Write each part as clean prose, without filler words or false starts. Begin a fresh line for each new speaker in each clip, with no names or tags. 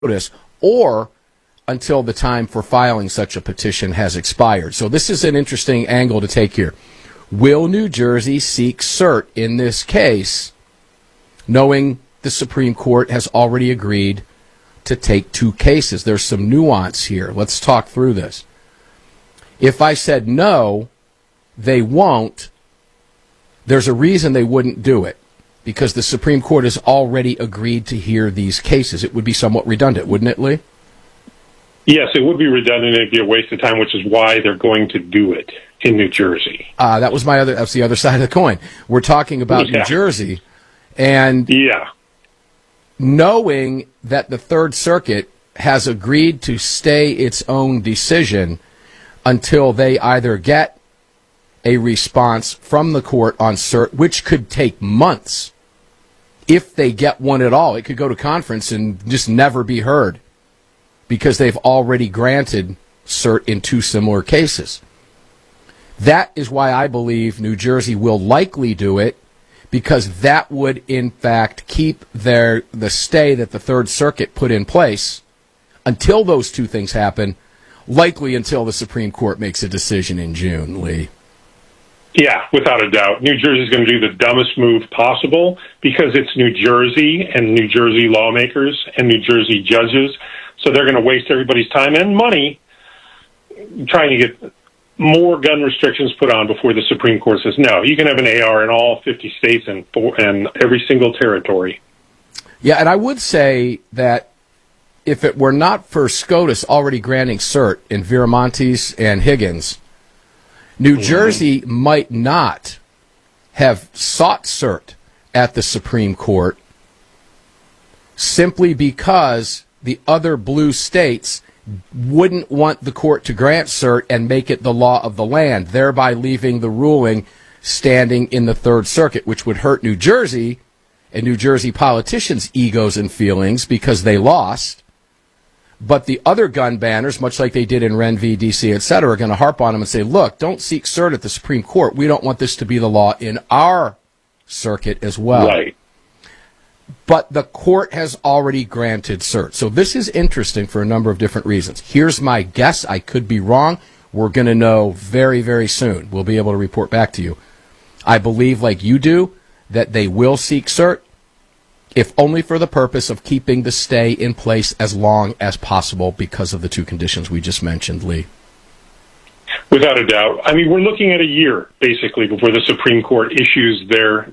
notice, or until the time for filing such a petition has expired. So this is an interesting angle to take here. Will New Jersey seek cert in this case, knowing the Supreme Court has already agreed to take two cases? There's some nuance here. Let's talk through this. If I said no, they won't, there's a reason they wouldn't do it, because the Supreme Court has already agreed to hear these cases. It would be somewhat redundant, wouldn't it, Lee?
Yes, it would be redundant. It'd be a waste of time, which is why they're going to do it in New Jersey.
That's the other side of the coin. We're talking about New Jersey, and knowing that the Third Circuit has agreed to stay its own decision until they either get a response from the court on cert, which could take months. If they get one at all, it could go to conference and just never be heard, because they've already granted cert in two similar cases. That is why I believe New Jersey will likely do it, because that would, in fact, keep the stay that the Third Circuit put in place until those two things happen, likely until the Supreme Court makes a decision in June, Lee.
Yeah, without a doubt. New Jersey is going to do the dumbest move possible, because it's New Jersey and New Jersey lawmakers and New Jersey judges. So they're going to waste everybody's time and money trying to get more gun restrictions put on before the Supreme Court says, no, you can have an AR in all 50 states and every single territory.
Yeah, and I would say that if it were not for SCOTUS already granting cert in Viramontes and Higgins, New Jersey might not have sought cert at the Supreme Court, simply because the other blue states wouldn't want the court to grant cert and make it the law of the land, thereby leaving the ruling standing in the Third Circuit, which would hurt New Jersey and New Jersey politicians' egos and feelings because they lost. But the other gun banners, much like they did in Ren v. D.C., et cetera, are going to harp on them and say, look, don't seek cert at the Supreme Court. We don't want this to be the law in our circuit as well.
Right.
But the court has already granted cert. So this is interesting for a number of different reasons. Here's my guess. I could be wrong. We're going to know very, very soon. We'll be able to report back to you. I believe, like you do, that they will seek cert, if only for the purpose of keeping the stay in place as long as possible because of the two conditions we just mentioned, Lee.
Without a doubt. I mean, we're looking at a year, basically, before the Supreme Court issues their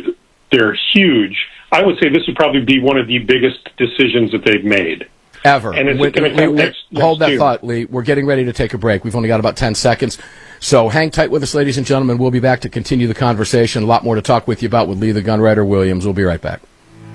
huge, I would say this would probably be one of the biggest decisions that they've made.
Ever.
And it's going to come next
hold that
year.
thought, Lee. We're getting ready to take a break. We've only got about 10 seconds. So hang tight with us, ladies and gentlemen. We'll be back to continue the conversation. A lot more to talk with you about with Lee the Gunwriter Williams. We'll be right back.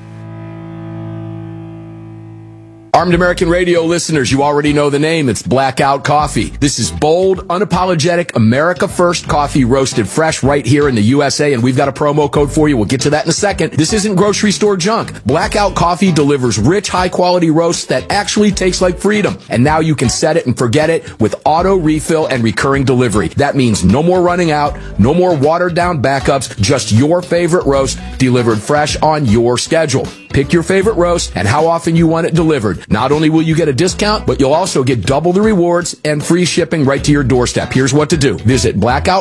Armed American Radio listeners, you already know the name. It's Blackout Coffee. This is bold, unapologetic, America First coffee roasted fresh right here in the USA, and we've got a promo code for you. We'll get to that in a second. This isn't grocery store junk. Blackout Coffee delivers rich, high-quality roasts that actually taste like freedom. And now you can set it and forget it with auto refill and recurring delivery. That means no more running out, no more watered-down backups, just your favorite roast delivered fresh on your schedule. Pick your favorite roast and how often you want it delivered. Not only will you get a discount, but you'll also get double the rewards and free shipping right to your doorstep. Here's what to do. Visit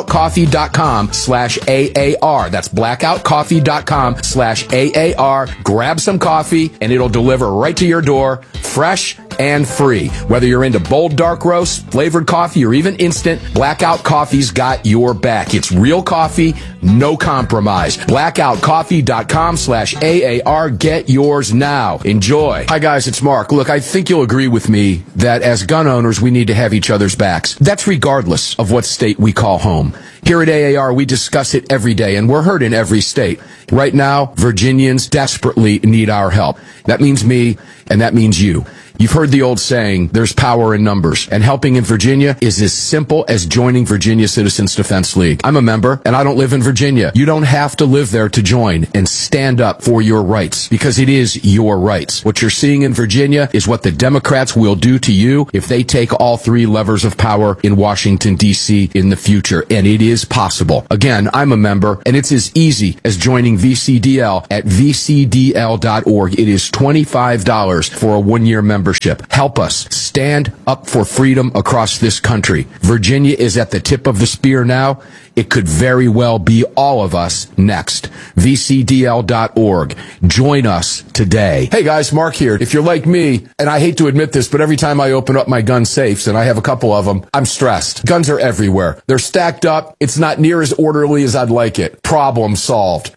blackoutcoffee.com/AAR. That's blackoutcoffee.com/AAR. Grab some coffee and it'll deliver right to your door, fresh and free. Whether you're into bold dark roast, flavored coffee, or even instant, Blackout Coffee's got your back. It's real coffee, no compromise. blackoutcoffee.com/AAR. Get yours now. Enjoy. Hi guys, it's Mark. Look, I think you'll agree with me that as gun owners, we need to have each other's backs. That's regardless of what state we call home. Here at AAR, we discuss it every day, and we're heard in every state. Right now, Virginians desperately need our help. That means me, and that means you. You've heard the old saying, there's power in numbers, and helping in Virginia is as simple as joining Virginia Citizens Defense League. I'm a member, and I don't live in Virginia. You don't have to live there to join and stand up for your rights, because it is your rights. What you're seeing in Virginia is what the Democrats will do to you if they take all three levers of power in Washington, D.C. in the future, and it is possible. Again, I'm a member, and it's as easy as joining VCDL at vcdl.org. It is $25 for a one-year membership. membership. Help us stand up for freedom across this country. Virginia is at the tip of the spear now. It could very well be all of us next. VCDL.org. Join us today. Hey guys, Mark here. If you're like me, and I hate to admit this, but every time I open up my gun safes, and I have a couple of them, I'm stressed. Guns are everywhere. They're stacked up. It's not near as orderly as I'd like it. Problem solved.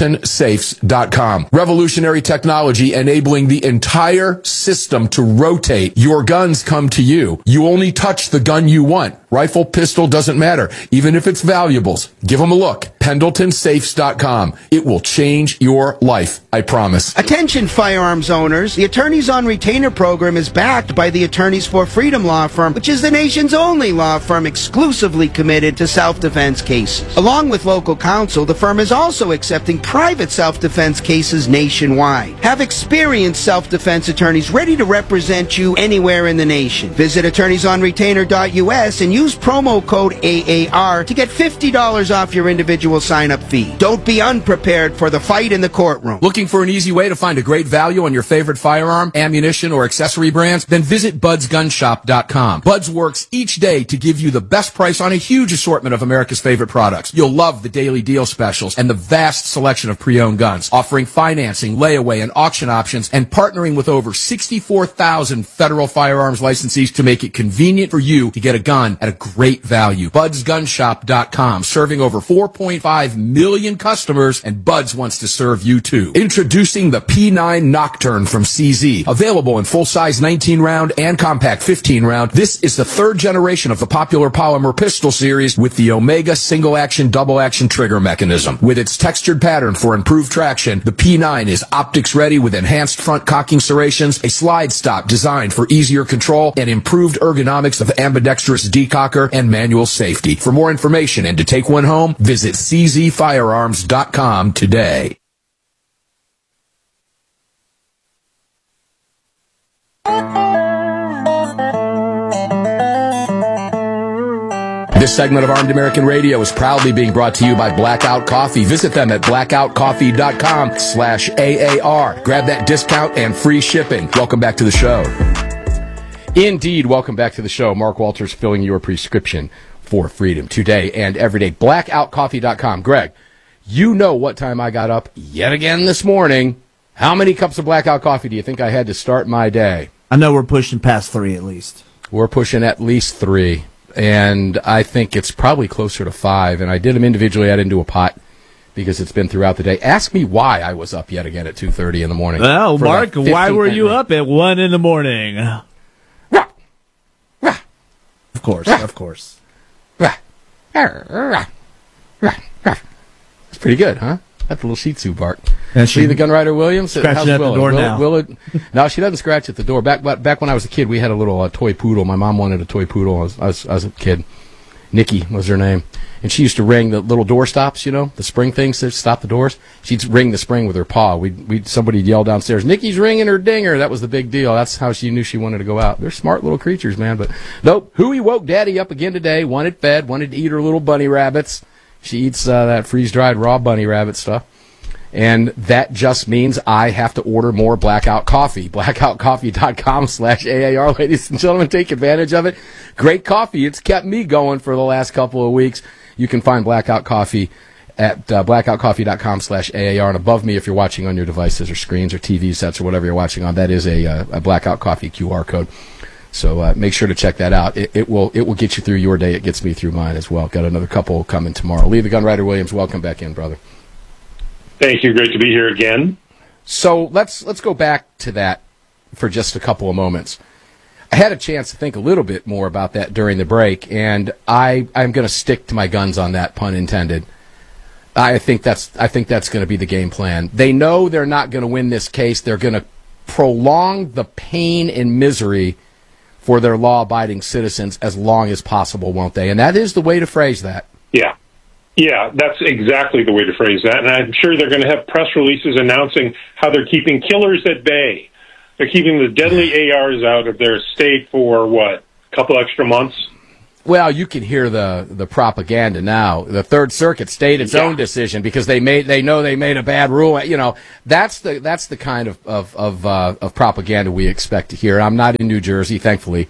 PendletonSafes.com. Revolutionary technology enabling the entire system to rotate. Your guns come to you. You only touch the gun you want. Rifle, pistol, doesn't matter. Even if it's valuables. Give them a look. PendletonSafes.com. It will change your life. I promise.
Attention firearms owners. The Attorneys on Retainer program is backed by the Attorneys for Freedom law firm, which is the nation's only law firm exclusively committed to self-defense cases. Along with local counsel, the firm is also accepting private self-defense cases nationwide. Have experienced self-defense attorneys ready to represent you anywhere in the nation. Visit attorneysonretainer.us and use promo code AAR to get $50 off your individual sign-up fee. Don't be unprepared for the fight in the courtroom.
Looking for an easy way to find a great value on your favorite firearm, ammunition, or accessory brands? Then visit BudsGunShop.com. Buds works each day to give you the best price on a huge assortment of America's favorite products. You'll love the daily deal specials and the vast selection of pre-owned guns, offering financing, layaway, and auction options, and partnering with over 64,000 federal firearms licensees to make it convenient for you to get a gun at a great value. BudsGunShop.com, serving over 4.5 million customers, and Buds wants to serve you too. Introducing the P9 Nocturne from CZ. Available in full-size 19-round and compact 15-round, this is the third generation of the popular polymer pistol series with the Omega single-action, double-action trigger mechanism. With its textured pattern for improved traction, the P9 is optics-ready with enhanced front cocking serrations, a slide stop designed for easier control, and improved ergonomics of ambidextrous decocker and manual safety. For more information and to take one home, visit czfirearms.com today. This segment of Armed American Radio is proudly being brought to you by Blackout Coffee. Visit them at blackoutcoffee.com/AAR. Grab that discount and free shipping. Welcome back to the show. Indeed, welcome back to the show. Mark Walters filling your prescription for freedom today and every day. Blackoutcoffee.com. Greg, you know what time I got up yet again this morning. How many cups of Blackout Coffee do you think I had to start my day?
I know we're pushing past 3 at least.
We're pushing at least 3. And I think it's probably closer to 5. And I did them individually. I didn't do a pot because it's been throughout the day. Ask me why I was up yet again at 2:30 in the morning.
Well, Mark, why were you up at 1 in the morning? Of course, of course.
It's pretty good, huh? That's a little Shih Tzu bark.
And
See the Gunrider Williams?
Scratching at the door now.
No, she doesn't scratch at the door. Back when I was a kid, we had a little toy poodle. My mom wanted a toy poodle. I was a kid. Nikki was her name. And she used to ring the little door stops, you know, the spring things that stop the doors. She'd ring the spring with her paw. Somebody'd yell downstairs, "Nikki's ringing her dinger." That was the big deal. That's how she knew she wanted to go out. They're smart little creatures, man. But nope. Huey woke Daddy up again today. Wanted fed. Wanted to eat her little bunny rabbits. She eats that freeze-dried raw bunny rabbit stuff. And that just means I have to order more Blackout Coffee. BlackoutCoffee.com/AAR. Ladies and gentlemen, take advantage of it. Great coffee. It's kept me going for the last couple of weeks. You can find Blackout Coffee at blackoutcoffee.com/AAR. And above me, if you're watching on your devices or screens or TV sets or whatever you're watching on, that is a Blackout Coffee QR code. So make sure to check that out. It will get you through your day. It gets me through mine as well. Got another couple coming tomorrow. Lee the Gunrider Williams, welcome back in, brother.
Thank you. Great to be here again.
So let's go back to that for just a couple of moments. I had a chance to think a little bit more about that during the break, and I'm going to stick to my guns on that, pun intended. I think that's going to be the game plan. They know they're not going to win this case. They're going to prolong the pain and misery for their law-abiding citizens as long as possible, won't they? And that is the way to phrase that.
Yeah, that's exactly the way to phrase that. And I'm sure they're going to have press releases announcing how they're keeping killers at bay. They're keeping the deadly ARs out of their state for, what, a couple extra months?
Well, you can hear the propaganda now. The Third Circuit stayed its own decision because they know they made a bad rule. You know, that's the kind of propaganda we expect to hear. I'm not in New Jersey, thankfully.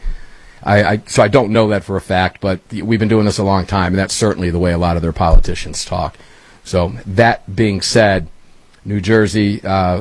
So I don't know that for a fact, but we've been doing this a long time, and that's certainly the way a lot of their politicians talk. So that being said, New Jersey,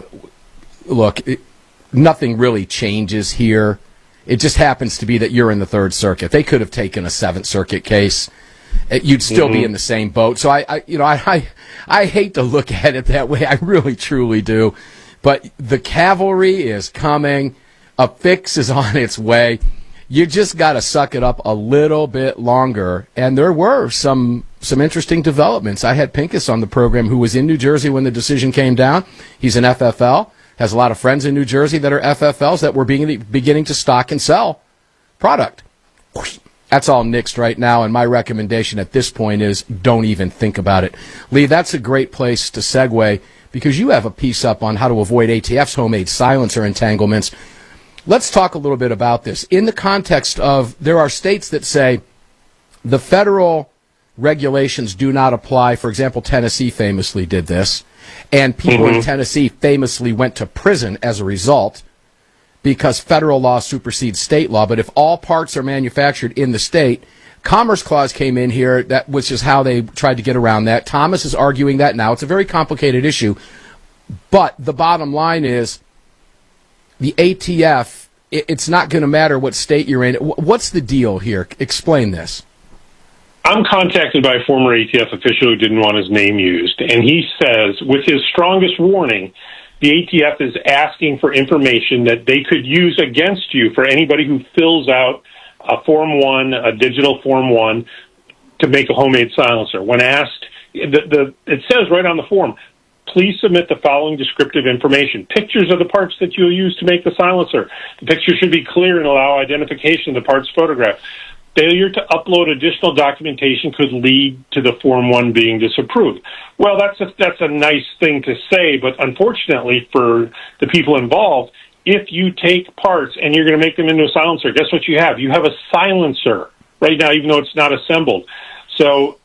look, nothing really changes here. It just happens to be that you're in the Third Circuit. They could have taken a Seventh Circuit case. You'd still be in the same boat. So I hate to look at it that way. I really, truly do. But the cavalry is coming. A fix is on its way. You just got to suck it up a little bit longer. And there were some interesting developments. I had Pincus on the program who was in New Jersey when the decision came down. He's an FFL. Has a lot of friends in New Jersey that are FFLs that were beginning to stock and sell product. That's all nixed right now, and my recommendation at this point is don't even think about it. Lee, that's a great place to segue because you have a piece up on how to avoid ATF's homemade silencer entanglements. Let's talk a little bit about this. In the context of there are states that say the federal regulations do not apply. For example, Tennessee famously did this. And people in Tennessee famously went to prison as a result because federal law supersedes state law. But if all parts are manufactured in the state, Commerce Clause came in here, which is how they tried to get around that. Thomas is arguing that now. It's a very complicated issue. But the bottom line is the ATF, it's not going to matter what state you're in. What's the deal here? Explain this.
I'm contacted by a former ATF official who didn't want his name used, and he says, with his strongest warning, the ATF is asking for information that they could use against you for anybody who fills out a Form 1, a digital Form 1, to make a homemade silencer. When asked, it says right on the form, please submit the following descriptive information. Pictures of the parts that you'll use to make the silencer. The picture should be clear and allow identification of the parts photographed. Failure to upload additional documentation could lead to the Form 1 being disapproved. Well, that's a nice thing to say, but unfortunately for the people involved, if you take parts and you're going to make them into a silencer, guess what you have? You have a silencer right now, even though it's not assembled. So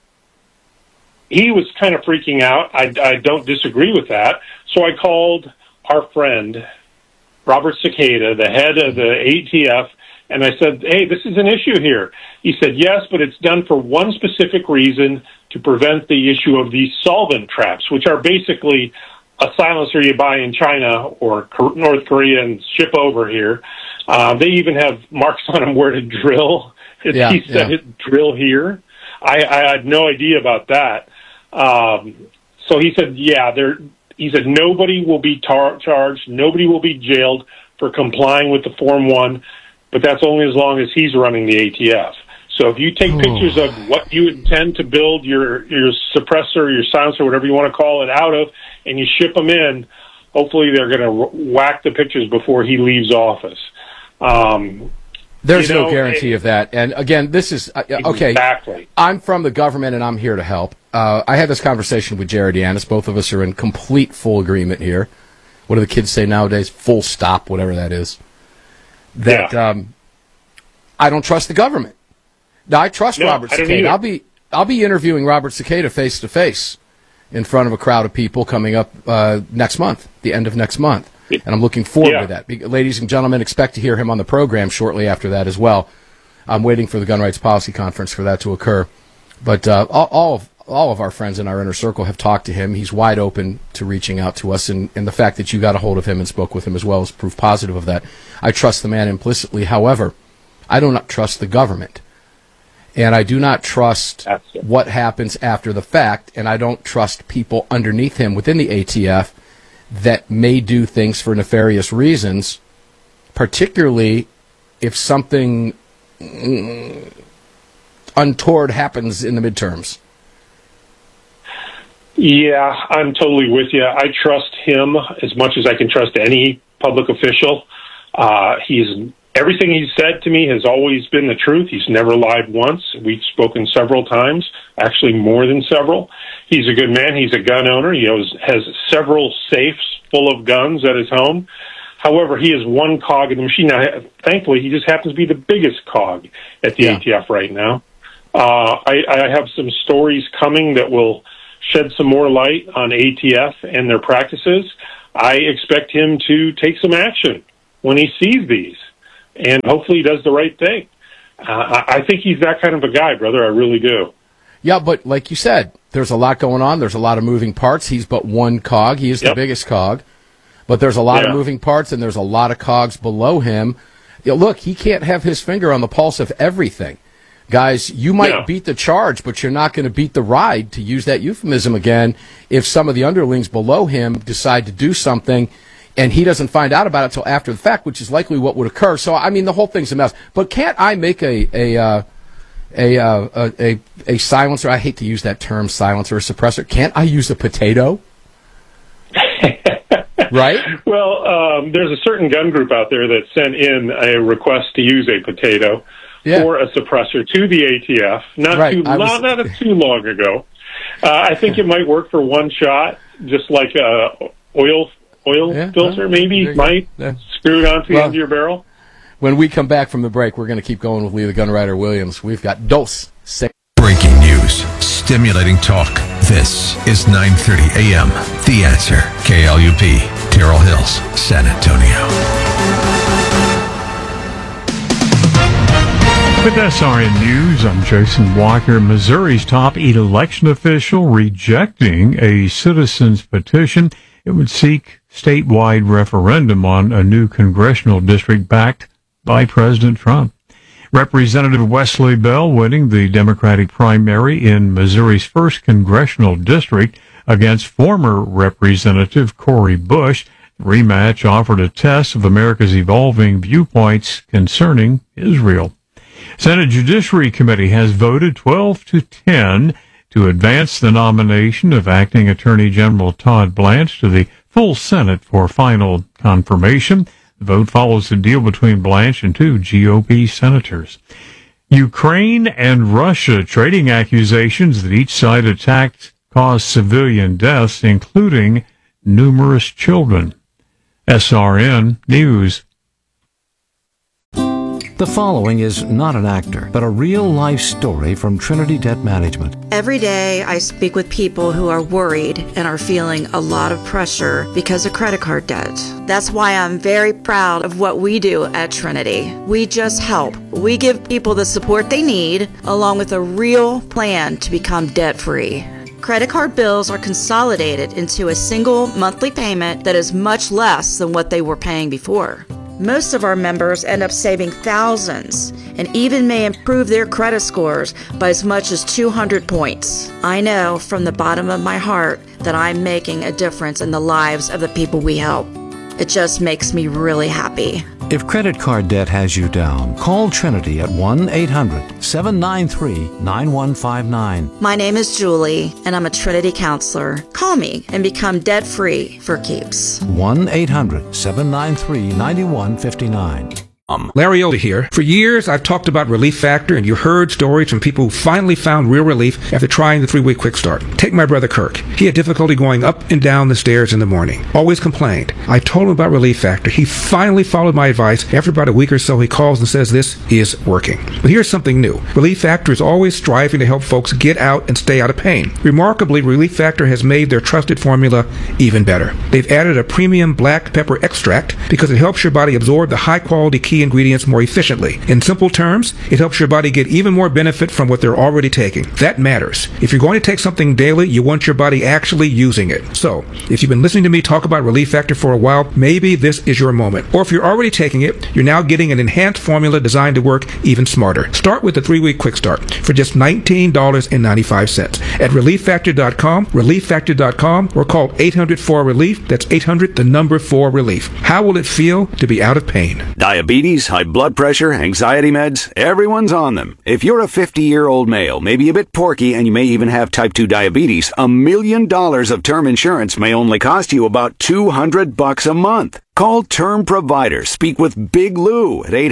he was kind of freaking out. I don't disagree with that. So I called our friend, Robert Cicada, the head of the ATF, and I said, hey, this is an issue here. He said, yes, but it's done for one specific reason, to prevent the issue of these solvent traps, which are basically a silencer you buy in China or North Korea and ship over here. They even have marks on them where to drill. He said, drill here. I had no idea about that. So he said, he said, nobody will be charged, nobody will be jailed for complying with the Form 1, but that's only as long as he's running the ATF. So if you take pictures of what you intend to build your suppressor, your silencer, whatever you want to call it, out of, and you ship them in, hopefully they're going to whack the pictures before he leaves office.
There's no guarantee of that. And again, this is, okay,
exactly.
I'm from the government and I'm here to help. I had this conversation with Jared Yanis. Both of us are in complete, full agreement here. What do the kids say nowadays? Full stop, whatever that is. I don't trust the government. Now, I trust Robert Cicada. I'll be interviewing Robert Cicada face to face in front of a crowd of people coming up next month, the end of next month. And I'm looking forward to that. Ladies and gentlemen, expect to hear him on the program shortly after that as well. I'm waiting for the Gun Rights Policy Conference for that to occur. But all of our friends in our inner circle have talked to him. He's wide open to reaching out to us, and the fact that you got a hold of him and spoke with him as well is proof positive of that. I trust the man implicitly. However, I do not trust the government. And I do not trust what happens after the fact, and I don't trust people underneath him within the ATF that may do things for nefarious reasons, particularly if something untoward happens in the midterms. Yeah,
I'm totally with you. I trust him as much as I can trust any public official. Everything he's said to me has always been the truth. He's never lied once. We've spoken several times, actually more than several. He's a good man. He's a gun owner. He has several safes full of guns at his home. However, he is one cog in the machine. Now, thankfully, he just happens to be the biggest cog at the ATF right now. I have some stories coming that will shed some more light on ATF and their practices. I expect him to take some action when he sees these, and hopefully he does the right thing. I think he's that kind of a guy, brother. I really do.
Yeah, but like you said, there's a lot going on. There's a lot of moving parts. He's but one cog. He is the biggest cog. But there's a lot of moving parts, and there's a lot of cogs below him. Look, he can't have his finger on the pulse of everything. Guys, you might beat the charge, but you're not going to beat the ride, to use that euphemism again, if some of the underlings below him decide to do something and he doesn't find out about it until after the fact, which is likely what would occur. So, I mean, the whole thing's a mess. But can't I make a silencer? I hate to use that term, silencer or suppressor. Can't I use a potato? Right?
Well, there's a certain gun group out there that sent in a request to use a potato for a suppressor to the ATF, not too long ago. I think it might work for one shot, just like a oil filter, maybe might screw it onto the end of your barrel.
When we come back from the break, we're going to keep going with Lee the Gunwriter Williams. We've got Dose.
Breaking news, stimulating talk. This is 9:30 a.m. The Answer. KLUP, Terrell Hills, San Antonio.
With SRN News, I'm Jason Walker. Missouri's top election official rejecting a citizen's petition. It would seek statewide referendum on a new congressional district backed by President Trump. Representative Wesley Bell winning the Democratic primary in Missouri's first congressional district against former Representative Cori Bush. The rematch offered a test of America's evolving viewpoints concerning Israel. Senate Judiciary Committee has voted 12-10 to advance the nomination of Acting Attorney General Todd Blanche to the full Senate for final confirmation. The vote follows a deal between Blanche and two GOP senators. Ukraine and Russia trading accusations that each side attacked caused civilian deaths, including numerous children. SRN News.
The following is not an actor, but a real-life story from Trinity Debt Management.
Every day I speak with people who are worried and are feeling a lot of pressure because of credit card debt. That's why I'm very proud of what we do at Trinity. We just help. We give people the support they need, along with a real plan to become debt-free. Credit card bills are consolidated into a single monthly payment that is much less than what they were paying before. Most of our members end up saving thousands and even may improve their credit scores by as much as 200 points. I know from the bottom of my heart that I'm making a difference in the lives of the people we help. It just makes me really happy.
If credit card debt has you down, call Trinity at 1-800-793-9159.
My name is Julie, and I'm a Trinity counselor. Call me and become debt-free for keeps.
1-800-793-9159.
Larry Older here. For years, I've talked about Relief Factor, and you heard stories from people who finally found real relief after trying the 3-week quick start. Take my brother Kirk. He had difficulty going up and down the stairs in the morning. Always complained. I told him about Relief Factor. He finally followed my advice. After about a week or so, he calls and says this is working. But here's something new. Relief Factor is always striving to help folks get out and stay out of pain. Remarkably, Relief Factor has made their trusted formula even better. They've added a premium black pepper extract because it helps your body absorb the high-quality key ingredients more efficiently. In simple terms, it helps your body get even more benefit from what they're already taking. That matters. If you're going to take something daily, you want your body actually using it. So, if you've been listening to me talk about Relief Factor for a while, maybe this is your moment. Or if you're already taking it, you're now getting an enhanced formula designed to work even smarter. Start with the 3-week quick start for just $19.95 at ReliefFactor.com, ReliefFactor.com, or call 800-4-RELIEF. That's 800-4-RELIEF. How will it feel to be out of pain?
Diabetes, high blood pressure, anxiety meds, everyone's on them. If you're a 50-year-old male, maybe a bit porky, and you may even have type 2 diabetes, $1 million of term insurance may only cost you about $200 a month. Call Term Provider. Speak with Big Lou at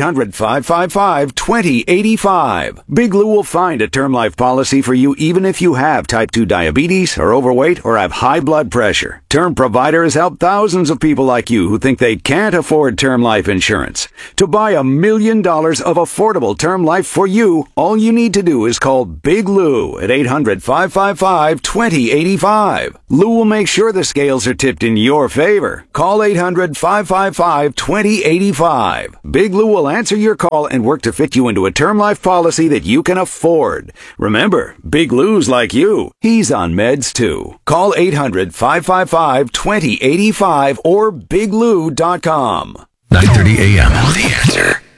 800-555-2085. Big Lou will find a term life policy for you even if you have type 2 diabetes, are overweight, or have high blood pressure. Term Provider has helped thousands of people like you who think they can't afford term life insurance. To buy $1 million of affordable term life for you, all you need to do is call Big Lou at 800-555-2085. Lou will make sure the scales are tipped in your favor. Call 800-555-2085. Big Lou will answer your call and work to fit you into a term life policy that you can afford. Remember, Big Lou's like you. He's on meds too. Call 800-555-2085 or biglou.com.
9:30 a.m. The Answer.